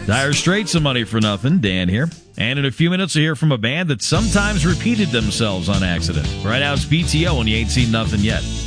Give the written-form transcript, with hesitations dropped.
Dire Straits of Money for Nothing. Dan here. And in a few minutes, we'll hear from a band that sometimes repeated themselves on accident. Right now, it's PTO, and you ain't seen nothing yet.